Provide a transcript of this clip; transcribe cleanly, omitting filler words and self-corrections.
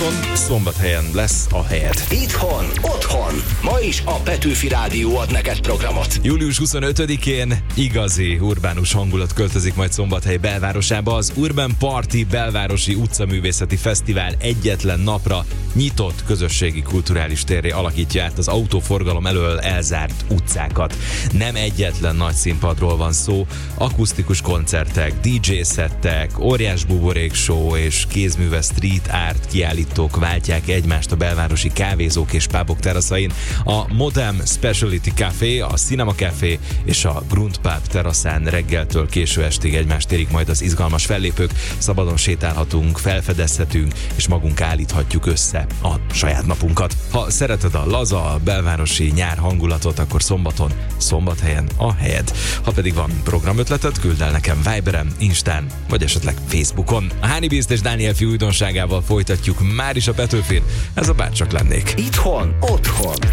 Szombaton, Szombathelyen lesz a helyed. Itthon, otthon, ma is a Petőfi Rádió ad neked programot. Július 25-én igazi urbánus hangulat költözik majd Szombathely belvárosába. Az Urban Party belvárosi utcaművészeti fesztivál egyetlen napra nyitott közösségi kulturális térré alakítja át az autóforgalom elől elzárt utcákat. Nem egyetlen nagy színpadról van szó, akusztikus koncertek, DJ-szettek, óriás buborék show és kézműves street art kiállítók váltják egymást a belvárosi kávézók és pubok teraszain. A Modem Specialty Café, a Cinema Café és a Grunt Pub teraszán reggeltől késő estig egymást érik majd az izgalmas fellépők. Szabadon sétálhatunk, felfedezhetünk és magunk állíthatjuk össze a saját napunkat. Ha szereted a laza, belvárosi nyár hangulatot, akkor szombaton, Szombathelyen a helyed. Ha pedig van programötleted, küld el nekem Viberen, Instán, vagy esetleg Facebookon. A Honey Beast és Dániel Fi újdonságával folytatjuk már is a Petőfin. Ez a Bárcsak lennék. Itthon, otthon.